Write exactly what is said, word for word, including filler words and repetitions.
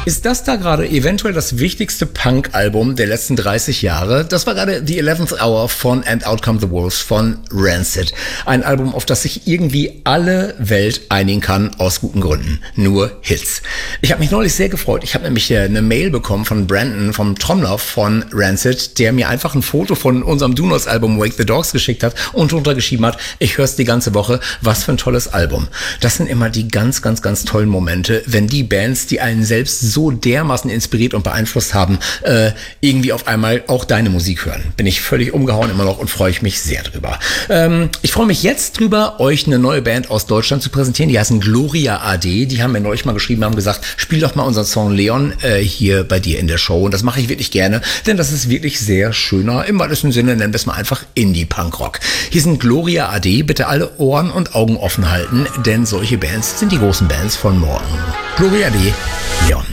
Ist das da gerade eventuell das wichtigste Punk-Album der letzten dreißig Jahre? Das war gerade The eleventh Hour von And Out Come the Wolves von Rancid. Ein Album, auf das sich irgendwie alle Welt einigen kann, aus guten Gründen. Nur Hits. Ich habe mich neulich sehr gefreut. Ich habe nämlich eine Mail bekommen von Brandon, vom Trommler von Rancid, der mir einfach ein Foto von unserem Do-Nots-Album Wake the Dogs geschickt hat und drunter geschrieben hat, ich höre es die ganze Woche, was für ein tolles Album. Das sind immer die ganz, ganz, ganz tollen Momente, wenn die Bands, die einen selbst so dermaßen inspiriert und beeinflusst haben, äh, irgendwie auf einmal auch deine Musik hören. Bin ich völlig umgehauen immer noch und freue ich mich sehr drüber. Ähm, ich freue mich jetzt drüber, euch eine neue Band aus Deutschland zu präsentieren. Die heißen Gloria A D. Die haben mir neulich mal geschrieben, haben gesagt, spiel doch mal unseren Song Leon äh, hier bei dir in der Show. Und das mache ich wirklich gerne, denn das ist wirklich sehr schöner, im weitesten Sinne nennen wir es mal einfach Indie-Punk-Rock. Hier sind Gloria A D. Bitte alle Ohren und Augen offen halten, denn solche Bands sind die großen Bands von morgen. Gloria A D, Leon.